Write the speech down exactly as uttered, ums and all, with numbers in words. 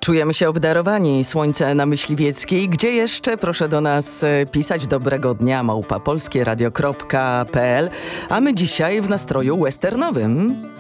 Czujemy się obdarowani. Słońce na Myśliwieckiej. Gdzie jeszcze? Proszę do nas pisać. Dobrego dnia, małpa polskieradio kropka p l. A my dzisiaj w nastroju westernowym.